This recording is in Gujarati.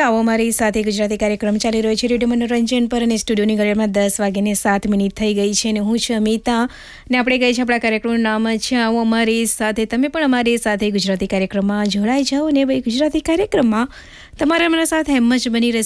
આવો અમારી સાથે ગુજરાતી કાર્યક્રમ ચાલી રહ્યો છે રેડિયો મનોરંજન પર અને સ્ટુડિયોની ઘડિયાળમાં 10:07 થઈ ગઈ છે અને હું છું અમિતા ને આપણે ગઈ છે આપણા કાર્યક્રમનું નામ છે આવો અમારી સાથે. તમે પણ અમારી સાથે ગુજરાતી કાર્યક્રમમાં જોડાઈ જાઓ ને ભાઈ ગુજરાતી કાર્યક્રમમાં તમારા મારા સાથે એમ જ બની રહેશે